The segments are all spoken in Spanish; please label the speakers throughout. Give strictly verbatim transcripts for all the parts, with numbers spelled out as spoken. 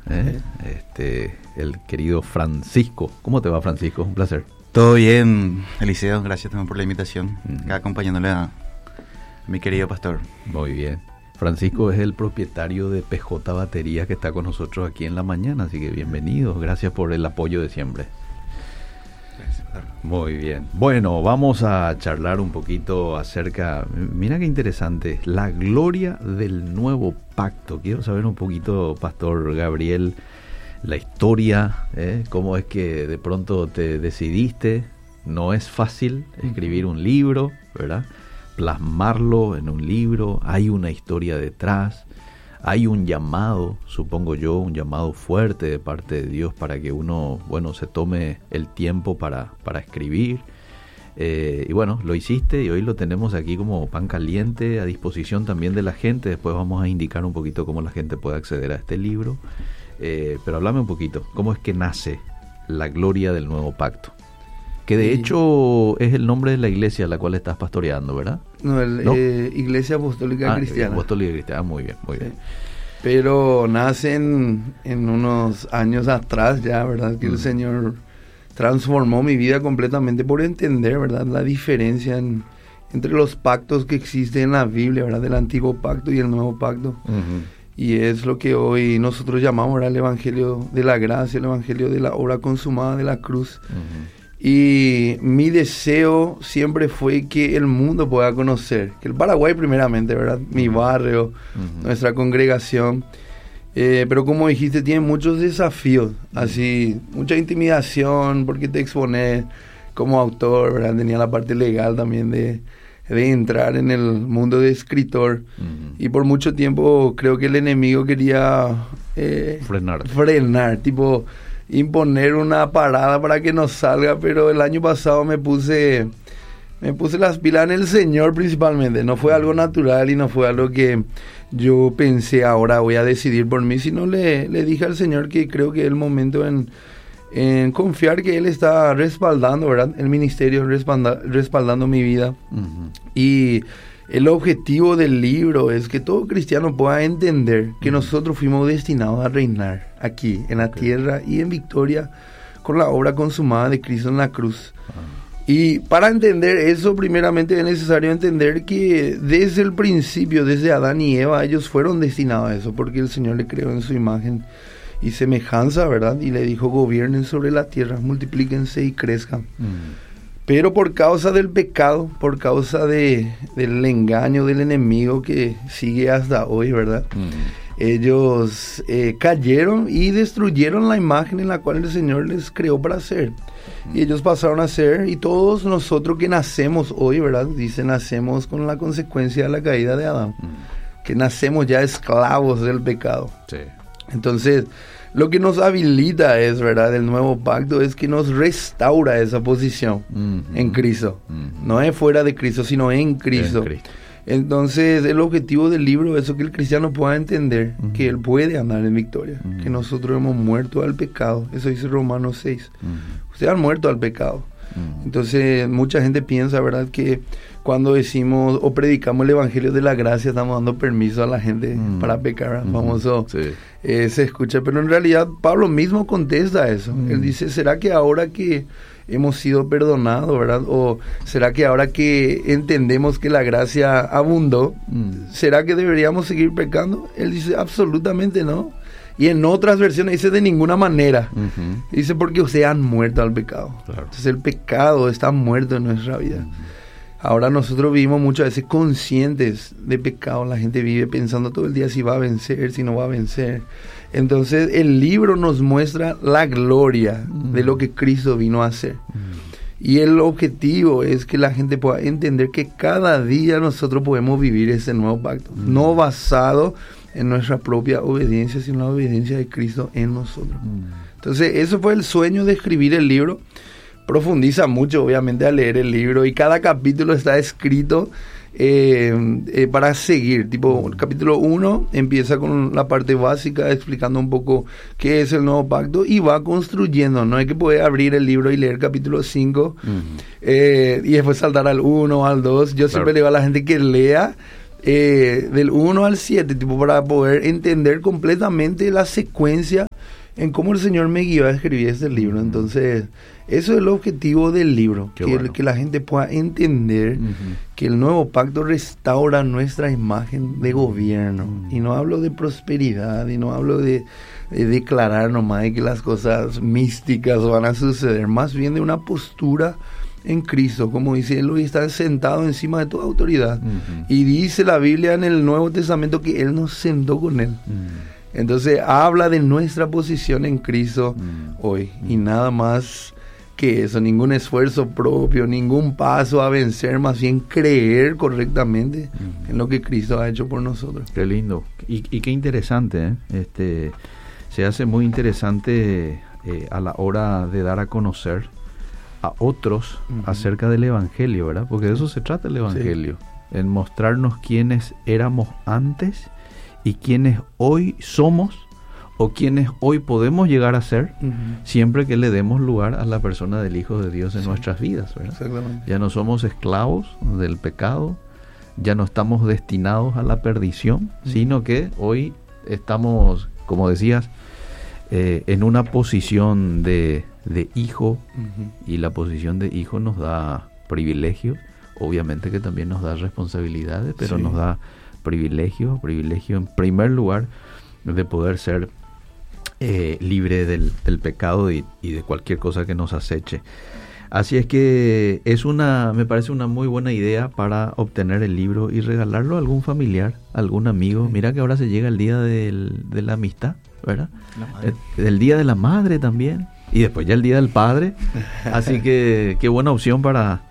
Speaker 1: ¿eh? Este, el querido Francisco. ¿Cómo te va, Francisco? Un placer.
Speaker 2: Todo bien, Eliseo, gracias también por la invitación,
Speaker 1: Uh-huh.
Speaker 2: acá acompañándole a, a mi querido pastor.
Speaker 1: Muy bien. Francisco es el propietario de P J Baterías que está con nosotros aquí en la mañana, así que bienvenidos, gracias por el apoyo de siempre.
Speaker 2: Gracias, pastor.
Speaker 1: Muy bien. Bueno, vamos a charlar un poquito acerca, mira qué interesante, la gloria del nuevo pacto. Quiero saber un poquito, Pastor Gabriel, la historia, ¿eh? Cómo es que de pronto te decidiste. No es fácil escribir un libro, ¿verdad? Plasmarlo en un libro, hay una historia detrás, hay un llamado, supongo yo, un llamado fuerte de parte de Dios para que uno, bueno, se tome el tiempo para, para escribir. Eh, y bueno, lo hiciste y hoy lo tenemos aquí como pan caliente a disposición también de la gente. Después vamos a indicar un poquito cómo la gente puede acceder a este libro. Eh, pero háblame un poquito, ¿cómo es que nace la gloria del nuevo pacto? Que de
Speaker 3: Sí.
Speaker 1: hecho es el nombre de la iglesia a la cual estás pastoreando, ¿verdad?
Speaker 3: No, el,
Speaker 1: ¿No?
Speaker 3: Eh, Iglesia Apostólica
Speaker 1: Ah,
Speaker 3: Cristiana.
Speaker 1: Apostólica Cristiana, muy bien, muy
Speaker 3: Sí.
Speaker 1: bien.
Speaker 3: Pero nace en, en unos años atrás ya, ¿verdad? Que
Speaker 1: Mm.
Speaker 3: el Señor transformó mi vida completamente por entender, ¿verdad? La diferencia en, entre los pactos que existen en la Biblia, ¿verdad? Del antiguo pacto y el nuevo pacto.
Speaker 1: Uh-huh.
Speaker 3: Y es lo que hoy nosotros llamamos, ¿verdad? El Evangelio de la gracia, el Evangelio de la obra consumada de la cruz.
Speaker 1: Uh-huh.
Speaker 3: Y mi deseo siempre fue que el mundo pueda conocer, que el Paraguay primeramente, ¿verdad? Mi barrio,
Speaker 1: Uh-huh.
Speaker 3: nuestra congregación. Eh, pero como dijiste, tiene muchos desafíos, así, mucha intimidación, porque te expones como autor, ¿verdad? Tenía la parte legal también de, de entrar en el mundo de escritor.
Speaker 1: Uh-huh.
Speaker 3: Y por mucho tiempo creo que el enemigo quería eh,
Speaker 1: Frenar.
Speaker 3: frenar, tipo imponer una parada para que no salga, pero el año pasado me puse me puse las pilas en el Señor principalmente. No fue algo natural y no fue algo que yo pensé ahora voy a decidir por mí, sino le, le dije al Señor que creo que es el momento en, en confiar que Él está respaldando, ¿verdad? El ministerio respalda, respaldando mi vida.
Speaker 1: Uh-huh.
Speaker 3: Y el objetivo del libro es que todo cristiano pueda entender que nosotros fuimos destinados a reinar aquí, en la
Speaker 1: Okay.
Speaker 3: tierra y en victoria con la obra consumada de Cristo en la cruz.
Speaker 1: Uh-huh.
Speaker 3: Y para entender eso, primeramente es necesario entender que desde el principio, desde Adán y Eva, ellos fueron destinados a eso, porque el Señor le creó en su imagen y semejanza, ¿verdad? Y le dijo, gobiernen sobre la tierra, multiplíquense y crezcan.
Speaker 1: Uh-huh.
Speaker 3: Pero por causa del pecado, por causa de, del engaño del enemigo que sigue hasta hoy, ¿verdad?
Speaker 1: Uh-huh.
Speaker 3: Ellos eh, cayeron y destruyeron la imagen en la cual el Señor les creó para ser. Y ellos pasaron a ser, y todos nosotros que nacemos hoy, ¿verdad? Dice, nacemos con la consecuencia de la caída de Adán.
Speaker 1: Uh-huh.
Speaker 3: Que nacemos ya esclavos del pecado.
Speaker 1: Sí.
Speaker 3: Entonces, lo que nos habilita es, ¿verdad? El nuevo pacto es que nos restaura esa posición
Speaker 1: Uh-huh.
Speaker 3: en Cristo.
Speaker 1: Uh-huh.
Speaker 3: No es fuera de Cristo, sino en Cristo.
Speaker 1: En Cristo.
Speaker 3: Entonces, el objetivo del libro es que el cristiano pueda entender
Speaker 1: Uh-huh.
Speaker 3: que él puede andar en victoria,
Speaker 1: Uh-huh.
Speaker 3: que nosotros hemos muerto al pecado. Eso dice Romanos seis.
Speaker 1: Uh-huh.
Speaker 3: Ustedes han muerto al pecado.
Speaker 1: Uh-huh.
Speaker 3: Entonces, mucha gente piensa, ¿verdad?, que cuando decimos o predicamos el Evangelio de la Gracia, estamos dando permiso a la gente
Speaker 1: Uh-huh.
Speaker 3: para pecar, ¿verdad?
Speaker 1: Uh-huh.
Speaker 3: Famoso.
Speaker 1: Sí.
Speaker 3: Eh, se escucha, pero en realidad Pablo mismo contesta eso.
Speaker 1: Mm.
Speaker 3: Él dice, ¿será que ahora que hemos sido perdonados, verdad? O ¿será que ahora que entendemos que la gracia abundó,
Speaker 1: Mm.
Speaker 3: será que deberíamos seguir pecando? Él dice, absolutamente no. Y en otras versiones dice, de ninguna manera.
Speaker 1: Uh-huh.
Speaker 3: Dice, porque ustedes han muerto al pecado.
Speaker 1: Claro.
Speaker 3: Entonces el pecado está muerto en nuestra vida.
Speaker 1: Uh-huh.
Speaker 3: Ahora nosotros vivimos muchas veces conscientes de pecado. La gente vive pensando todo el día si va a vencer, si no va a vencer. Entonces el libro nos muestra la gloria
Speaker 1: Mm.
Speaker 3: de lo que Cristo vino a hacer.
Speaker 1: Mm.
Speaker 3: Y el objetivo es que la gente pueda entender que cada día nosotros podemos vivir ese nuevo pacto.
Speaker 1: Mm.
Speaker 3: No basado en nuestra propia obediencia, sino la obediencia de Cristo en nosotros.
Speaker 1: Mm.
Speaker 3: Entonces eso fue el sueño de escribir el libro. Profundiza mucho, obviamente, al leer el libro, y cada capítulo está escrito eh, eh, para seguir. Tipo, el capítulo uno empieza con la parte básica, explicando un poco qué es el nuevo pacto, y va construyendo. No hay que poder abrir el libro y leer capítulo cinco
Speaker 1: Uh-huh.
Speaker 3: eh, y después saltar al uno, al dos. Yo
Speaker 1: Claro.
Speaker 3: siempre le digo a la gente que lea eh, del uno al siete, tipo, para poder entender completamente la secuencia en cómo el Señor me guió a escribir este libro. Entonces, eso es el objetivo del libro, que, bueno. que la gente pueda entender uh-huh. que el nuevo pacto restaura nuestra imagen de gobierno. Uh-huh. Y no hablo de prosperidad, y no hablo de, de declarar nomás de que las cosas místicas van a suceder, más bien de una postura en Cristo, como dice él, hoy está sentado encima de toda autoridad. Uh-huh. Y dice la Biblia en el Nuevo Testamento que Él nos sentó con Él. Uh-huh. Entonces habla de nuestra posición en Cristo uh-huh. hoy. Uh-huh. Y nada más que eso, ningún esfuerzo propio, ningún paso a vencer, más bien creer correctamente uh-huh. en lo que Cristo ha hecho por nosotros.
Speaker 1: Qué lindo. Y, y qué interesante, ¿eh? Este, se hace muy interesante eh, a la hora de dar a conocer a otros uh-huh. acerca del Evangelio, ¿verdad? Porque de eso se trata el Evangelio, sí. en mostrarnos quiénes éramos antes y quiénes hoy somos o quiénes hoy podemos llegar a ser, uh-huh. siempre que le demos lugar a la persona del Hijo de Dios en sí. nuestras vidas, ¿verdad? Exactamente. Ya no somos esclavos del pecado, ya no estamos destinados a la perdición, uh-huh. sino que hoy estamos, como decías, eh, en una posición de de hijo, uh-huh. y la posición de hijo nos da privilegios, obviamente que también nos da responsabilidades, pero sí. nos da privilegio, privilegio en primer lugar de poder ser eh, libre del, del pecado y, y de cualquier cosa que nos aceche. Así es que es una, me parece una muy buena idea para obtener el libro y regalarlo a algún familiar, a algún amigo. Sí. Mira que ahora se llega el día del, de la amistad, ¿verdad? El, el día de la madre también. Y después ya el Día del Padre. Así que qué buena opción para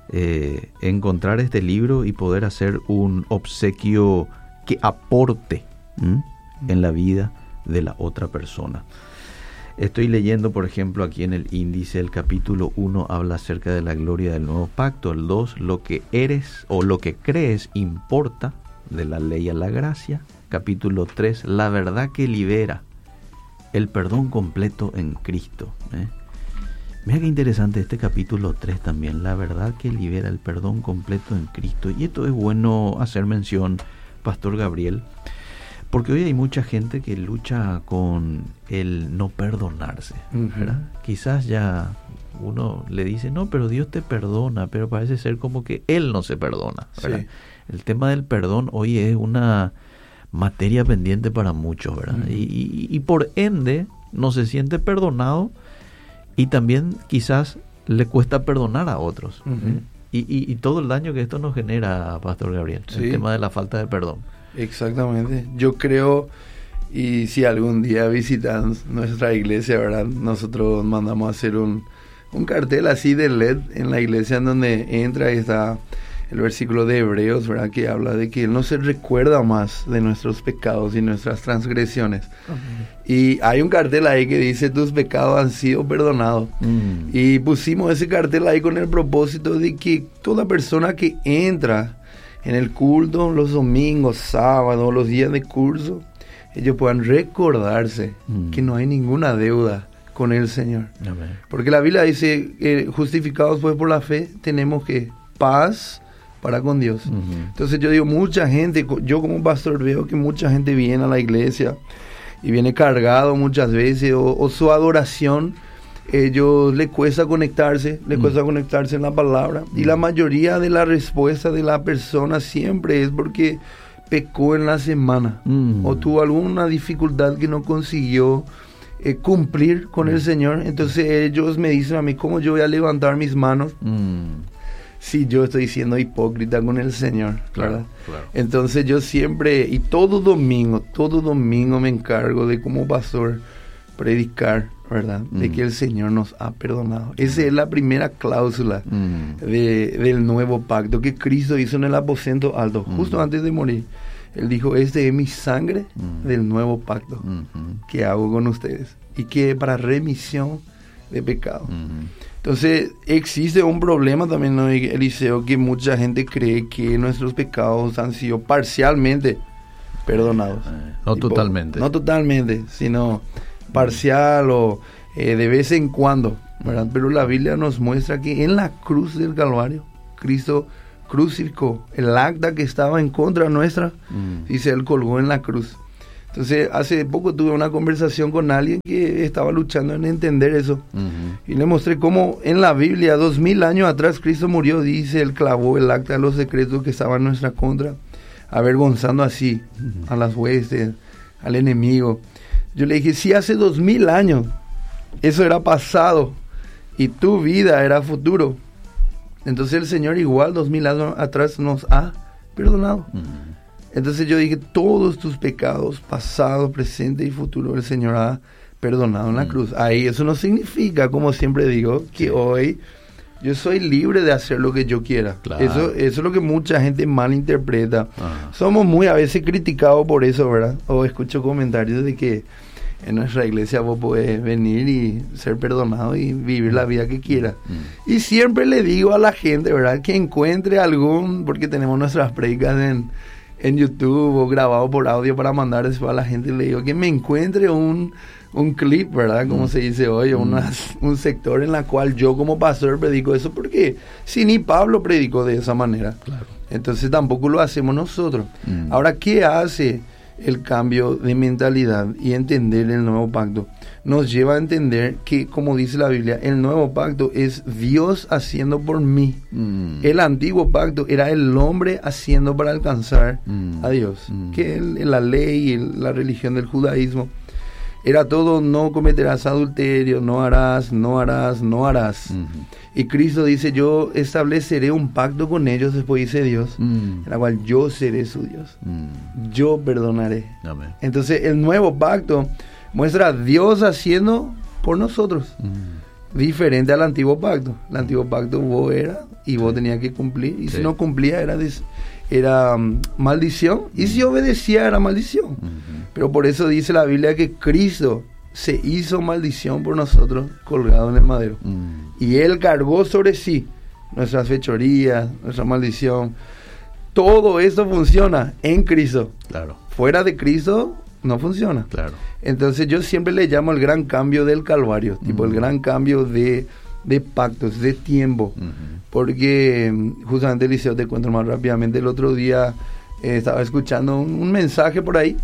Speaker 1: eh, encontrar este libro y poder hacer un obsequio que aporte ¿m? en la vida de la otra persona. Estoy leyendo, por ejemplo, aquí en el índice, el capítulo uno habla acerca de la gloria del nuevo pacto. El dos, lo que eres o lo que crees importa, de la ley a la gracia. Capítulo tres, la verdad que libera. El perdón completo en Cristo. ¿eh? Mira qué interesante este capítulo tres también. La verdad que libera, el perdón completo en Cristo. Y esto es bueno hacer mención, Pastor Gabriel, porque hoy hay mucha gente que lucha con el no perdonarse. ¿verdad? Uh-huh. Quizás ya uno le dice, no, pero Dios te perdona, pero parece ser como que Él no se perdona. ¿verdad? Sí. El tema del perdón hoy es una materia pendiente para muchos, ¿verdad? Uh-huh. Y, y, y por ende no se siente perdonado y también quizás le cuesta perdonar a otros. Uh-huh. ¿eh? y, y, y todo el daño que esto nos genera, Pastor Gabriel, sí. el tema de la falta de perdón. Exactamente. Yo creo, y si algún día visitan nuestra iglesia, ¿verdad? Nosotros mandamos a hacer un, un cartel así de L E D en la iglesia en donde entra y está el versículo de Hebreos, ¿verdad? Que habla de que Él no se recuerda más de nuestros pecados y nuestras transgresiones. Uh-huh. Y hay un cartel ahí que dice, tus pecados han sido perdonados. Uh-huh. Y pusimos ese cartel ahí con el propósito de que toda persona que entra en el culto, los domingos, sábados, los días de curso, ellos puedan recordarse uh-huh. que no hay ninguna deuda con el Señor. Uh-huh. Porque la Biblia dice, eh, justificados pues por la fe, tenemos que paz para con Dios. Uh-huh. Entonces yo digo, mucha gente, yo como pastor veo que mucha gente viene a la iglesia y viene cargado muchas veces, o, o su adoración, ellos le cuesta conectarse, le uh-huh. cuesta conectarse en la palabra, uh-huh. y la mayoría de la respuesta de la persona siempre es porque pecó en la semana, uh-huh. o tuvo alguna dificultad que no consiguió eh, cumplir con uh-huh. el Señor. Entonces ellos me dicen a mí, ¿cómo yo voy a levantar mis manos? Uh-huh. Si yo estoy siendo hipócrita con el Señor, claro, claro. Entonces yo siempre, y todo domingo, todo domingo me encargo de como pastor predicar, ¿verdad? Mm. De que el Señor nos ha perdonado. Esa es la primera cláusula mm. de, del nuevo pacto que Cristo hizo en el aposento alto, mm. justo antes de morir. Él dijo, este es mi sangre mm. del nuevo pacto mm-hmm. que hago con ustedes, y que para remisión de pecado. Mm. Entonces existe un problema también, ¿no, Eliseo? Que mucha gente cree que nuestros pecados han sido parcialmente perdonados. Eh, no tipo, totalmente. No totalmente, sino parcial o eh, de vez en cuando, ¿verdad? Pero la Biblia nos muestra que en la cruz del Calvario, Cristo crucificó el acta que estaba en contra nuestra, mm. dice, Él colgó en la cruz.
Speaker 3: Entonces, hace poco tuve una conversación con alguien que estaba luchando en entender eso.
Speaker 1: Ujú.
Speaker 3: Y le mostré cómo en la Biblia, dos mil años atrás, Cristo murió, dice, Él clavó el acta de los secretos que estaba en nuestra contra, avergonzando así a las huestes, al enemigo. Yo le dije, si hace dos mil años eso era pasado y tu vida era futuro, entonces el Señor igual dos mil años atrás nos ha perdonado.
Speaker 1: Ujú.
Speaker 3: Entonces yo dije, todos tus pecados, pasado, presente y futuro, el Señor ha perdonado en la
Speaker 1: Mm.
Speaker 3: cruz. Ahí eso no significa, como siempre digo, que
Speaker 1: Sí.
Speaker 3: hoy yo soy libre de hacer lo que yo quiera.
Speaker 1: Claro.
Speaker 3: Eso, eso es lo que mucha gente malinterpreta.
Speaker 1: Ajá.
Speaker 3: Somos muy a veces criticados por eso, ¿verdad? O escucho comentarios de que en nuestra iglesia vos podés venir y ser perdonado y vivir la vida que quieras.
Speaker 1: Mm.
Speaker 3: Y siempre le digo a la gente, ¿verdad? Que encuentre algún, porque tenemos nuestras predicas en, en YouTube o grabado por audio para mandar después a la gente, le digo que me encuentre un, un clip, ¿verdad? Como
Speaker 1: Mm.
Speaker 3: se dice hoy,
Speaker 1: Mm.
Speaker 3: una, un sector en la cual yo como pastor predico eso, porque si ni Pablo predicó de esa manera,
Speaker 1: Claro.
Speaker 3: entonces tampoco lo hacemos nosotros.
Speaker 1: Mm.
Speaker 3: Ahora, ¿qué hace el cambio de mentalidad y entender el nuevo pacto? Nos lleva a entender que, como dice la Biblia, el nuevo pacto es Dios haciendo por mí.
Speaker 1: Mm.
Speaker 3: El antiguo pacto era el hombre haciendo para alcanzar
Speaker 1: Mm.
Speaker 3: a Dios.
Speaker 1: Mm.
Speaker 3: Que el- la ley y el- la religión del judaísmo era todo: no cometerás adulterio, no harás, no harás, no harás.
Speaker 1: Ujú.
Speaker 3: Y Cristo dice, yo estableceré un pacto con ellos, después dice Dios,
Speaker 1: Mm.
Speaker 3: en la cual yo seré su Dios.
Speaker 1: Mm.
Speaker 3: Yo perdonaré.
Speaker 1: Amén.
Speaker 3: Entonces el nuevo pacto muestra a Dios haciendo por nosotros,
Speaker 1: Mm.
Speaker 3: diferente al antiguo pacto. El antiguo pacto vos era y vos
Speaker 1: Sí.
Speaker 3: tenías que cumplir, y
Speaker 1: Sí.
Speaker 3: si no cumplía era, des- era um, maldición, y si obedecía era maldición.
Speaker 1: Ujú.
Speaker 3: Pero por eso dice la Biblia que Cristo se hizo maldición por nosotros colgado en el madero.
Speaker 1: Mm.
Speaker 3: Y Él cargó sobre sí nuestras fechorías, nuestra maldición. Todo esto funciona en Cristo.
Speaker 1: Claro,
Speaker 3: Fuera de Cristo no funciona.
Speaker 1: claro.
Speaker 3: Entonces yo siempre le llamo el gran cambio del Calvario, tipo el
Speaker 1: Mm.
Speaker 3: gran cambio de, de pactos, de tiempo.
Speaker 1: Ujú.
Speaker 3: Porque mm, justamente, Eliseo, te cuento más rápidamente, el otro día eh, estaba escuchando un, un mensaje por ahí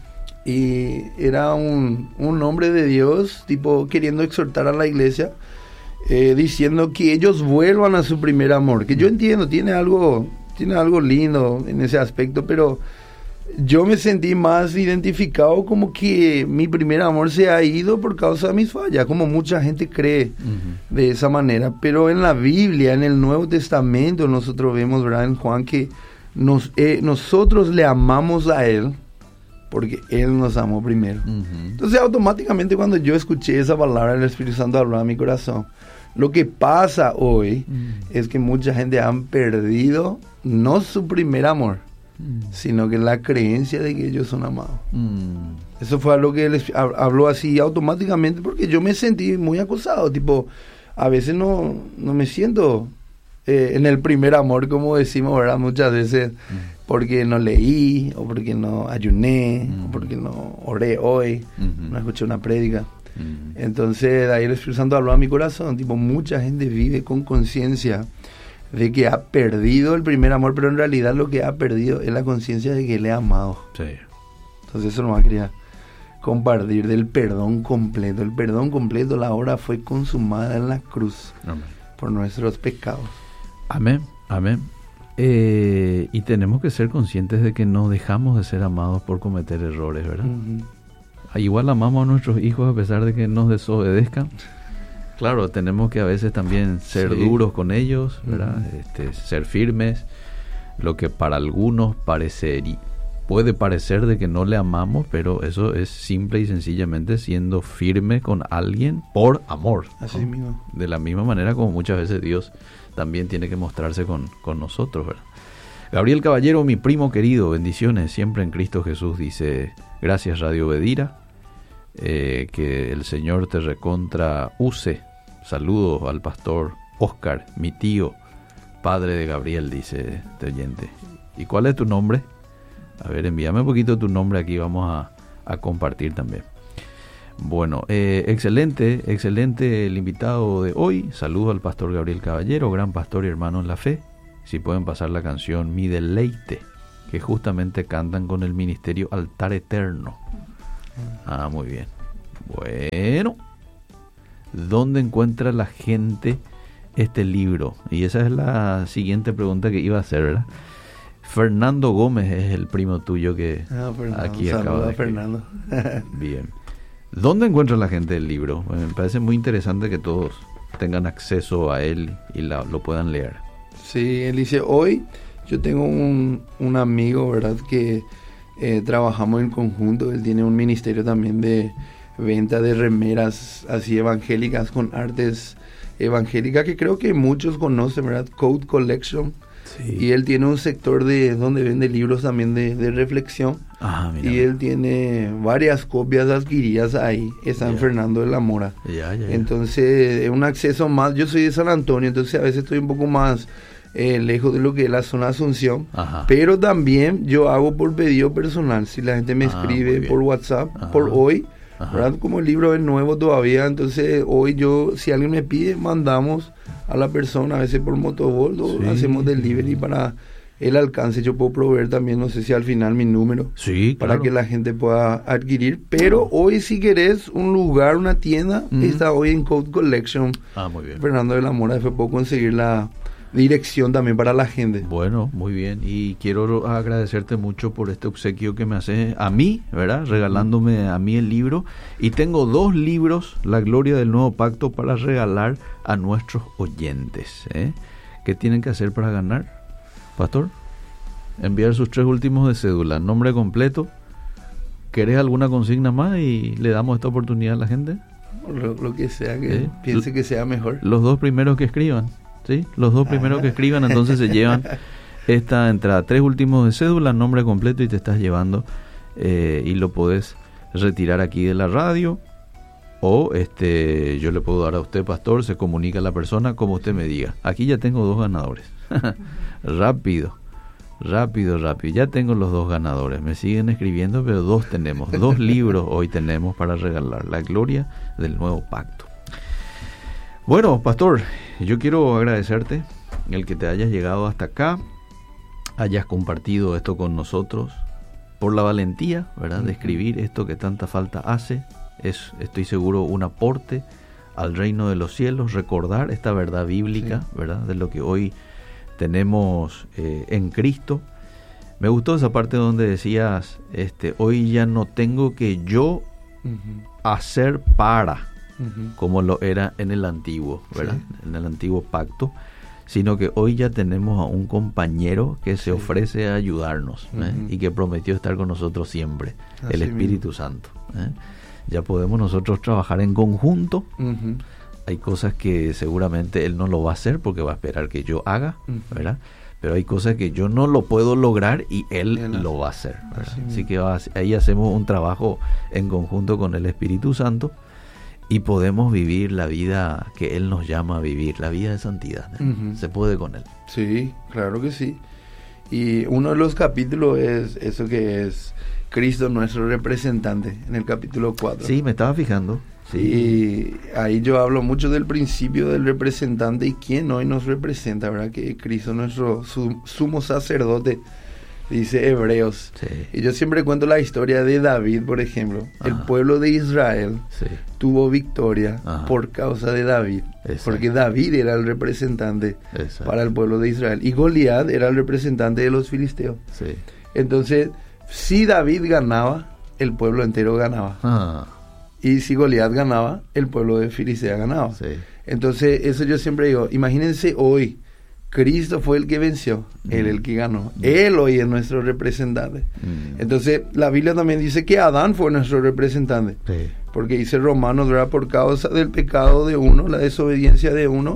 Speaker 3: y era un, un hombre de Dios, tipo queriendo exhortar a la iglesia, eh, diciendo que ellos vuelvan a su primer amor, que yo entiendo, tiene algo, tiene algo lindo en ese aspecto, pero yo me sentí más identificado como que mi primer amor se ha ido por causa de mis fallas, como mucha gente cree
Speaker 1: Ujú.
Speaker 3: de esa manera. Pero en la Biblia, en el Nuevo Testamento, nosotros vemos, ¿verdad?, en Juan, que nos, eh, nosotros le amamos a Él porque Él nos amó primero.
Speaker 1: Ujú.
Speaker 3: Entonces, automáticamente, cuando yo escuché esa palabra, el Espíritu Santo habló a mi corazón. Lo que pasa hoy
Speaker 1: Mm.
Speaker 3: es que mucha gente han perdido no su primer amor,
Speaker 1: Mm.
Speaker 3: sino que la creencia de que ellos son amados.
Speaker 1: Mm.
Speaker 3: Eso fue algo que él es- hab- habló así automáticamente, porque yo me sentí muy acosado. Tipo, a veces no, no me siento eh, en el primer amor, como decimos, ¿verdad? Muchas veces, porque no leí, o porque no ayuné,
Speaker 1: Mm.
Speaker 3: o porque no oré hoy,
Speaker 1: Ujú.
Speaker 3: no escuché una prédica.
Speaker 1: Mm.
Speaker 3: Entonces, de ahí el Espíritu Santo habló a mi corazón. Tipo, mucha gente vive con conciencia de que ha perdido el primer amor, pero en realidad lo que ha perdido es la conciencia de que le ha amado.
Speaker 1: Sí.
Speaker 3: Entonces eso nomás quería compartir del perdón completo. El perdón completo, la obra fue consumada en la cruz
Speaker 1: Amén.
Speaker 3: por nuestros pecados.
Speaker 1: Amén, amén. Eh, y tenemos que ser conscientes de que no dejamos de ser amados por cometer errores, ¿verdad?
Speaker 3: Ujú.
Speaker 1: Igual amamos a nuestros hijos a pesar de que nos desobedezcan. Claro, tenemos que a veces también ser
Speaker 3: Sí.
Speaker 1: duros con ellos, ¿verdad?
Speaker 3: Ujú.
Speaker 1: Este, ser firmes. Lo que para algunos parecer, puede parecer de que no le amamos, pero eso es simple y sencillamente siendo firme con alguien por amor.
Speaker 3: Así
Speaker 1: ¿no?
Speaker 3: mismo.
Speaker 1: De la misma manera como muchas veces Dios también tiene que mostrarse con, con nosotros, ¿verdad? Gabriel Caballero, mi primo querido, bendiciones siempre en Cristo Jesús, dice, gracias Radio Bedira, eh, que el Señor te recontra use. Saludos al pastor Oscar, mi tío, padre de Gabriel, dice este oyente. ¿Y cuál es tu nombre? A ver, envíame un poquito tu nombre aquí, vamos a, a compartir también. Bueno, eh, excelente, excelente el invitado de hoy. Saludo al pastor Gabriel Caballero, gran pastor y hermano en la fe. Si pueden pasar la canción Mi Deleite, que justamente cantan con el ministerio Altar Eterno. Ah, muy bien. Bueno, ¿dónde encuentra la gente este libro? Y esa es la siguiente pregunta que iba a hacer, ¿verdad? Fernando Gómez es el primo tuyo que
Speaker 3: ah, Fernando,
Speaker 1: aquí
Speaker 3: un
Speaker 1: acaba de
Speaker 3: a Fernando.
Speaker 1: Bien. ¿Dónde encuentra la gente el libro? Bueno, me parece muy interesante que todos tengan acceso a él y la, lo puedan leer.
Speaker 3: Sí, él dice, hoy yo tengo un, un amigo, ¿verdad? Que eh, trabajamos en conjunto. Él tiene un ministerio también de venta de remeras así evangélicas con artes evangélicas que creo que muchos conocen, ¿verdad? Code Collection. Sí. Y él tiene un sector de donde vende libros también de, de reflexión.
Speaker 1: Ah, mira.
Speaker 3: Y él tiene varias copias adquiridas ahí. Está en Fernando de la Mora.
Speaker 1: Ya, ya, ya.
Speaker 3: Entonces, es un acceso más. Yo soy de San Antonio, entonces a veces estoy un poco más eh, lejos de lo que es la zona Asunción. Ajá. Pero también yo hago por pedido personal. Si la gente me
Speaker 1: ah,
Speaker 3: escribe por WhatsApp, Ajá. por hoy,
Speaker 1: Ajá.
Speaker 3: ¿verdad? Como el libro es nuevo todavía, entonces hoy yo, si alguien me pide, mandamos a la persona, a veces por motobold, o sí. hacemos delivery para el alcance. Yo puedo proveer también, no sé si al final mi número,
Speaker 1: sí,
Speaker 3: para
Speaker 1: claro.
Speaker 3: que la gente pueda adquirir. Pero hoy, si querés un lugar, una tienda, mm. está hoy en Code Collection.
Speaker 1: Ah, muy bien.
Speaker 3: Fernando de la Mora, después puedo conseguir la dirección también para la gente.
Speaker 1: Bueno, muy bien. Y quiero agradecerte mucho por este obsequio que me haces a mí, ¿verdad? Regalándome a mí el libro. Y tengo dos libros, La Gloria del Nuevo Pacto, para regalar a nuestros oyentes. ¿eh? ¿Qué tienen que hacer para ganar, Pastor? Enviar sus tres últimos de cédula, nombre completo. ¿Querés alguna consigna más y le damos esta oportunidad a la gente?
Speaker 3: Lo, lo que sea, que ¿Eh? piense que sea mejor.
Speaker 1: Los dos primeros que escriban. ¿Sí? Los dos primeros que escriban, entonces se llevan esta entrada. Tres últimos de cédula, nombre completo, y te estás llevando eh, y lo podés retirar aquí de la radio, o este yo le puedo dar a usted, Pastor, se comunica a la persona como usted me diga. Aquí ya tengo dos ganadores. rápido, rápido, rápido. Ya tengo los dos ganadores. Me siguen escribiendo, pero dos tenemos. Dos libros hoy tenemos para regalar. La Gloria del Nuevo Pacto. Bueno, Pastor, yo quiero agradecerte el que te hayas llegado hasta acá, hayas compartido esto con nosotros, por la valentía, ¿verdad?, de escribir esto que tanta falta hace. Es, estoy seguro, un aporte al reino de los cielos, recordar esta verdad bíblica, sí. ¿verdad?, de lo que hoy tenemos eh, en Cristo. Me gustó esa parte donde decías, este, hoy ya no tengo que yo uh-huh. hacer para... como lo era en el antiguo, ¿verdad? Sí. En el antiguo pacto, sino que hoy ya tenemos a un compañero que se sí. ofrece a ayudarnos uh-huh. ¿eh? y que prometió estar con nosotros siempre, Así el Espíritu mismo. Santo. ¿eh? Ya podemos nosotros trabajar en conjunto. Uh-huh. Hay cosas que seguramente él no lo va a hacer porque va a esperar que yo haga, uh-huh. ¿verdad? Pero hay cosas que yo no lo puedo lograr y él Bien, lo va a hacer, ¿verdad? Así, Así que va, ahí hacemos un trabajo en conjunto con el Espíritu Santo. Y podemos vivir la vida que Él nos llama a vivir, la vida de santidad. ¿eh? Uh-huh. Se puede con Él.
Speaker 3: Sí, claro que sí. Y uno de los capítulos es eso que es Cristo nuestro representante, en el capítulo cuatro.
Speaker 1: Sí, me estaba fijando. Sí.
Speaker 3: Y ahí yo hablo mucho del principio del representante y quién hoy nos representa, ¿verdad? Que Cristo nuestro su, sumo sacerdote, dice Hebreos. Sí. Y yo siempre cuento la historia de David, por ejemplo. Ajá. El pueblo de Israel sí. tuvo victoria Ajá. por causa de David. Exacto. Porque David era el representante Exacto. para el pueblo de Israel. Y Goliat era el representante de los filisteos. Sí. Entonces, si David ganaba, el pueblo entero ganaba. Ajá. Y si Goliat ganaba, el pueblo de Filistea ganaba. Sí. Entonces, eso yo siempre digo, imagínense hoy, Cristo fue el que venció, mm. Él el que ganó. Mm. Él hoy es nuestro representante. Mm. Entonces, la Biblia también dice que Adán fue nuestro representante. Sí. Porque dice Romanos, ¿verdad? Por causa del pecado de uno, la desobediencia de uno,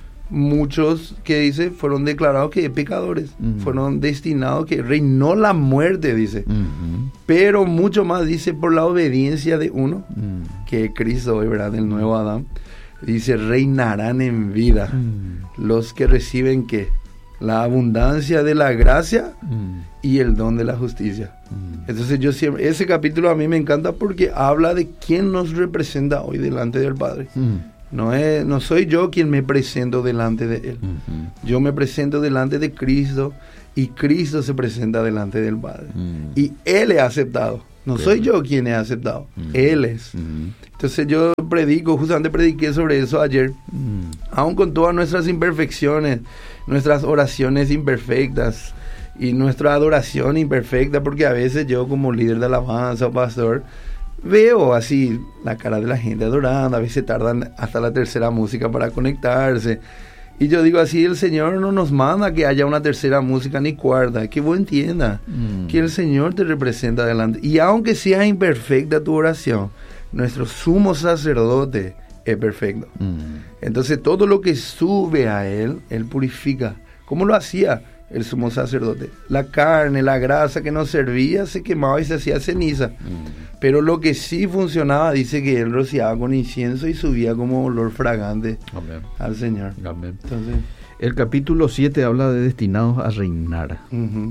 Speaker 3: muchos que dice fueron declarados que pecadores, mm. fueron destinados, que reinó la muerte, dice. Mm-hmm. Pero mucho más dice por la obediencia de uno, mm. que Cristo hoy, ¿verdad? El nuevo Adán. Dice, reinarán en vida mm. los que reciben ¿qué? La abundancia de la gracia mm. y el don de la justicia. Mm. Entonces yo siempre, ese capítulo a mí me encanta porque habla de quién nos representa hoy delante del Padre. Mm. No es, no soy yo quien me presento delante de Él. Mm-hmm. Yo me presento delante de Cristo y Cristo se presenta delante del Padre. Mm. Y Él es aceptado No
Speaker 1: Qué
Speaker 3: soy
Speaker 1: bueno.
Speaker 3: yo quien he aceptado,
Speaker 1: Mm.
Speaker 3: Él es.
Speaker 1: Mm.
Speaker 3: Entonces yo predico, justamente prediqué sobre eso ayer.
Speaker 1: Mm.
Speaker 3: Aún con todas nuestras imperfecciones, nuestras oraciones imperfectas y nuestra adoración imperfecta, porque a veces yo como líder de alabanza o pastor veo así la cara de la gente adorando, a veces tardan hasta la tercera música para conectarse. Y yo digo así, el Señor no nos manda que haya una tercera música ni cuarta, que vos entiendas
Speaker 1: Mm.
Speaker 3: que el Señor te representa adelante. Y aunque sea imperfecta tu oración, nuestro sumo sacerdote es perfecto.
Speaker 1: Mm.
Speaker 3: Entonces todo lo que sube a Él, Él purifica. ¿Cómo lo hacía el sumo sacerdote? La carne, la grasa que nos servía se quemaba y se hacía ceniza.
Speaker 1: Mm.
Speaker 3: Pero lo que sí funcionaba, dice que Él rociaba con incienso y subía como olor fragante
Speaker 1: Amén.
Speaker 3: al Señor.
Speaker 1: Amén.
Speaker 3: Entonces,
Speaker 1: El capítulo siete habla de destinados a reinar.
Speaker 3: ujú.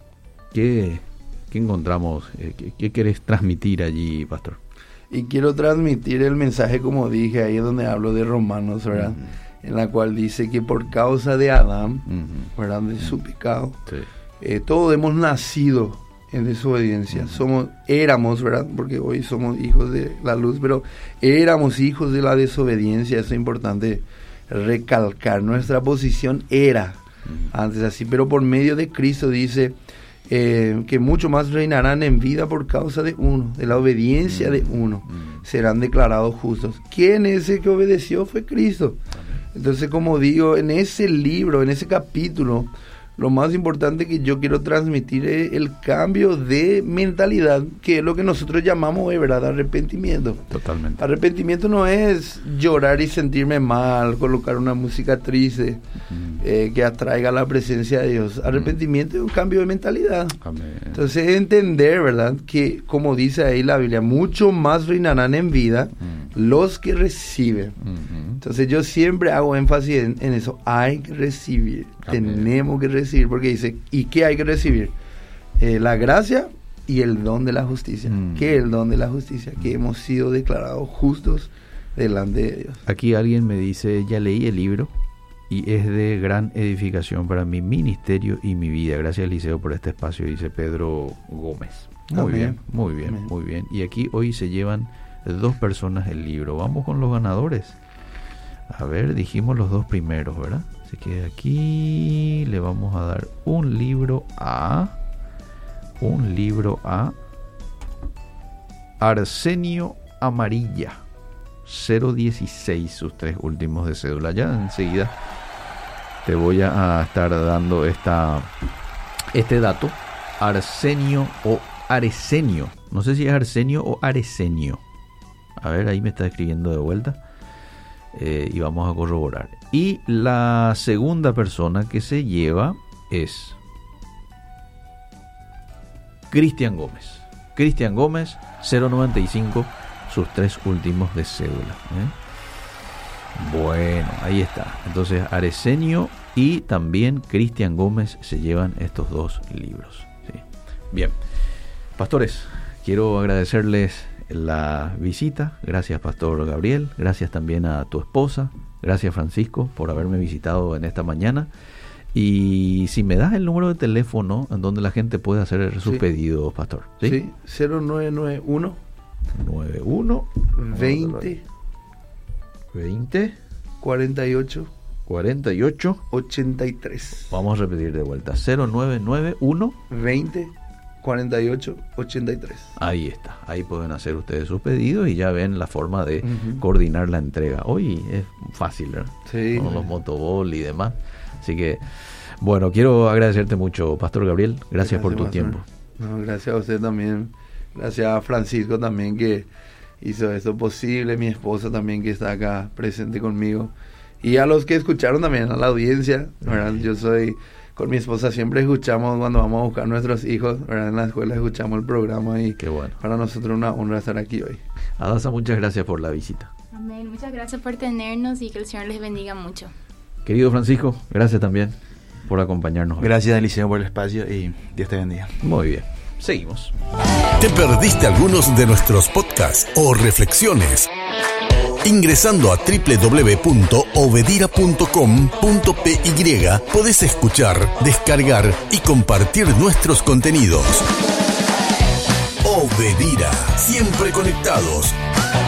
Speaker 1: ¿Qué, qué encontramos? Eh, ¿Qué, qué querés transmitir allí, pastor?
Speaker 3: Y quiero transmitir el mensaje, como dije, ahí es donde hablo de Romanos, ¿verdad?
Speaker 1: Ujú.
Speaker 3: En la cual dice que por causa de Adán,
Speaker 1: Ujú.
Speaker 3: ¿verdad? De su pecado,
Speaker 1: Sí.
Speaker 3: eh, todos hemos nacido en desobediencia.
Speaker 1: Ujú.
Speaker 3: Somos, éramos, ¿verdad? Porque hoy somos hijos de la luz, pero éramos hijos de la desobediencia. Eso es importante recalcar. Nuestra posición era
Speaker 1: Ujú.
Speaker 3: antes así, pero por medio de Cristo dice eh, que mucho más reinarán en vida por causa de uno, de la obediencia
Speaker 1: Mm.
Speaker 3: de uno.
Speaker 1: Mm.
Speaker 3: Serán declarados justos. ¿Quién es el que obedeció? Fue Cristo. Entonces, como digo, en ese libro, en ese capítulo, lo más importante que yo quiero transmitir es el cambio de mentalidad, que es lo que nosotros llamamos hoy, ¿verdad? Arrepentimiento.
Speaker 1: Totalmente.
Speaker 3: Arrepentimiento no es llorar y sentirme mal, colocar una música triste
Speaker 1: Mm.
Speaker 3: eh, que atraiga la presencia de Dios. Arrepentimiento es un cambio de mentalidad.
Speaker 1: Amén.
Speaker 3: Entonces, entender, ¿verdad? Que, como dice ahí la Biblia, mucho más reinarán en vida
Speaker 1: Mm.
Speaker 3: los que reciben.
Speaker 1: Ujú.
Speaker 3: Entonces yo siempre hago énfasis en, en eso. Hay que recibir.
Speaker 1: Amén.
Speaker 3: Tenemos que recibir. Porque dice, ¿y qué hay que recibir? Eh, la gracia y el don de la justicia.
Speaker 1: Mm.
Speaker 3: ¿Qué es el don de la justicia? Que hemos sido declarados justos delante de Dios.
Speaker 1: Aquí alguien me dice, ya leí el libro y es de gran edificación para mi ministerio y mi vida. Gracias, Eliseo, por este espacio, dice Pedro Gómez. Muy
Speaker 3: Amén.
Speaker 1: bien, muy bien,
Speaker 3: Amén.
Speaker 1: muy bien. Y aquí hoy se llevan dos personas el libro. Vamos con los ganadores. A ver, dijimos los dos primeros, ¿verdad? Así que aquí le vamos a dar un libro a... Un libro a... Arsenio Amarilla. cero dieciséis, sus tres últimos de cédula. Ya enseguida te voy a estar dando esta, este dato. Arsenio o Aresenio. No sé si es Arsenio o Aresenio. A ver, ahí me está escribiendo de vuelta. Eh, y vamos a corroborar. Y la segunda persona que se lleva es Cristian Gómez. Cristian Gómez, cero noventa y cinco, sus tres últimos de cédula. ¿eh? Bueno, ahí está. Entonces, Aresenio y también Cristian Gómez se llevan estos dos libros. ¿sí? Bien, pastores, quiero agradecerles la visita. Gracias, Pastor Gabriel. Gracias también a tu esposa. Gracias, Francisco, por haberme visitado en esta mañana. Y si me das el número de teléfono en donde la gente puede hacer sus
Speaker 3: Sí.
Speaker 1: pedidos, Pastor. Sí.
Speaker 3: ¿Sí? cero nueve nueve uno
Speaker 1: nueve uno
Speaker 3: veinte
Speaker 1: veinte
Speaker 3: cuarenta y ocho
Speaker 1: cuarenta y ocho.
Speaker 3: ochenta y tres.
Speaker 1: Vamos a repetir de vuelta. cero nueve nueve uno.
Speaker 3: veinte cuarenta y ocho ochenta y tres.
Speaker 1: Ahí está. Ahí pueden hacer ustedes sus pedidos y ya ven la forma de
Speaker 3: Ujú.
Speaker 1: coordinar la entrega. Hoy es fácil, ¿verdad?
Speaker 3: Sí.
Speaker 1: Con los motobol y demás. Así que, bueno, quiero agradecerte mucho, Pastor Gabriel. Gracias, por tu
Speaker 3: Pastor.
Speaker 1: tiempo.
Speaker 3: No, gracias a usted también. Gracias a Francisco también que hizo esto posible. Mi esposa también que está acá presente conmigo. Y a los que escucharon también, a la audiencia, ¿verdad? Yo soy, con mi esposa siempre escuchamos cuando vamos a buscar nuestros hijos, ¿verdad? En la escuela escuchamos el programa y
Speaker 1: Qué bueno.
Speaker 3: para nosotros una honra estar aquí hoy.
Speaker 1: Adasa, muchas gracias por la visita.
Speaker 4: Amén. Muchas gracias por tenernos y que el Señor les bendiga mucho.
Speaker 1: Querido Francisco, gracias también por acompañarnos.
Speaker 2: Gracias, Eliseo, por el espacio y Dios te bendiga.
Speaker 1: Muy bien. Seguimos.
Speaker 5: ¿Te perdiste algunos de nuestros podcasts o reflexiones? Ingresando a doble u doble u doble u punto obedira punto com punto p y podés escuchar, descargar y compartir nuestros contenidos. Obedira, siempre conectados.